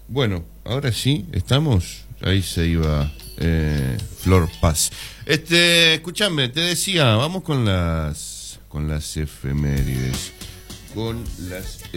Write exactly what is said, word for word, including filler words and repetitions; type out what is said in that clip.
Bueno, ahora sí, estamos. Ahí se iba eh, Flor Paz. Este, escúchame, te decía, vamos con las con las efemérides. Con las